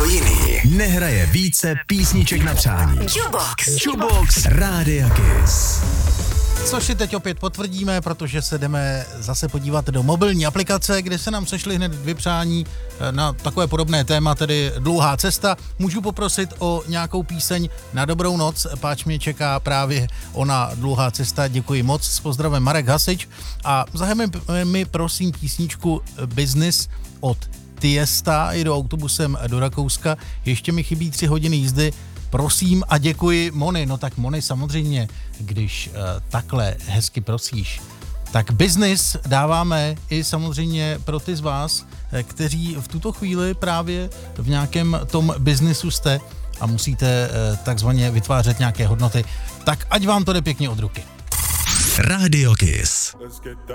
někdo jiný nehraje více písniček na přání. Jukebox Rádia Kiss. Což si teď opět potvrdíme, protože se jdeme zase podívat do mobilní aplikace, kde se nám sešly hned 2 přání na takové podobné téma, tedy dlouhá cesta. Můžu poprosit o nějakou píseň na dobrou noc, páč mě čeká právě ona dlouhá cesta, děkuji moc, s pozdravem Marek Hasič. A zahajme mi prosím písničku Business od Tiesta, jedu autobusem do Rakouska, ještě mi chybí 3 hodiny jízdy. Prosím a děkuji Moni. No tak Moni samozřejmě, když takhle hezky prosíš, tak Business dáváme i samozřejmě pro ty z vás, kteří v tuto chvíli právě v nějakém tom biznisu jste a musíte takzvaně vytvářet nějaké hodnoty. Tak ať vám to jde pěkně od ruky. Radio Kiss.